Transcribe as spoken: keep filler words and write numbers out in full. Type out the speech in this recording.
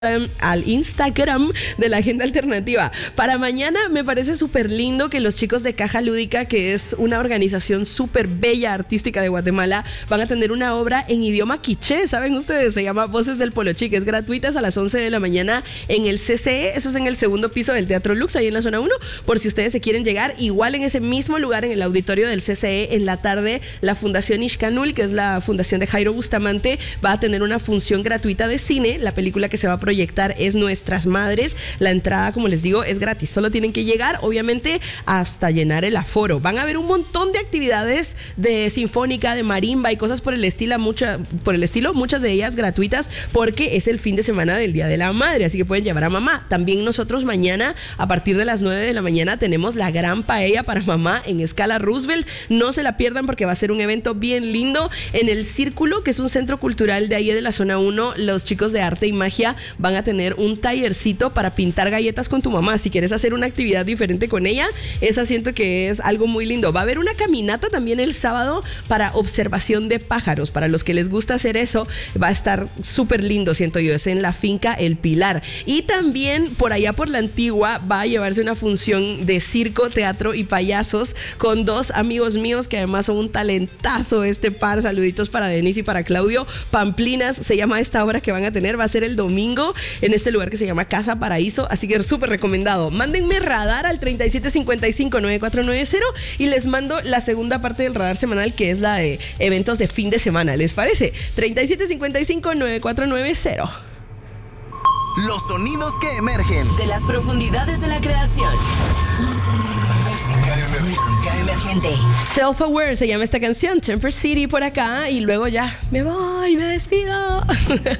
al Instagram de la Agenda Alternativa. Para mañana me parece súper lindo que los chicos de Caja Lúdica, que es una organización súper bella artística de Guatemala, van a tener una obra en idioma quiché, ¿saben ustedes? Se llama Voces del Polochic, es gratuita, a las once de la mañana en el C C E, eso es en el segundo piso del Teatro Lux, ahí en la zona uno, por si ustedes se quieren llegar. Igual en ese mismo lugar, en el auditorio del C C E, en la tarde, la Fundación Ishkanul, que es la fundación de Jairo Bustamante, va a tener una función gratuita de cine. La película que se va a proyectar es Nuestras Madres. La entrada, como les digo, es gratis, solo tienen que llegar, obviamente, hasta llenar el aforo. Van a haber un montón de actividades de sinfónica, de marimba y cosas por el estilo, mucha, por el estilo, muchas de ellas gratuitas, porque es el fin de semana del Día de la Madre, así que pueden llevar a mamá. También nosotros mañana, a partir de las nueve de la mañana, tenemos la gran paella para mamá en Escala Roosevelt. No se la pierdan porque va a ser un evento bien lindo en el Círculo, que es un centro cultural de ahí de la zona uno. Los chicos de arte y magia van a tener un tallercito para pintar galletas con tu mamá. Si quieres hacer una actividad diferente con ella, esa siento que es algo muy lindo. Va a haber una caminata también el sábado para observación de pájaros. Para los que les gusta hacer eso, va a estar súper lindo, siento yo. Es en la finca El Pilar. Y también por allá por la Antigua va a llevarse una función de circo, teatro y payasos con dos amigos míos que además son un talentazo este par. Saluditos para Denis y para Claudio. Pamplinas se llama esta obra que van a tener. Va a ser el domingo en este lugar que se llama Casa Paraíso, así que súper recomendado. Mándenme radar al treinta y siete cincuenta y cinco, noventa y cuatro noventa y les mando la segunda parte del radar semanal, que es la de eventos de fin de semana. ¿Les parece? treinta y siete cincuenta y cinco, noventa y cuatro noventa. Los sonidos que emergen de las profundidades de la creación. Música emergente. Self-Aware se llama esta canción. Temper City por acá y luego ya me voy, me despido.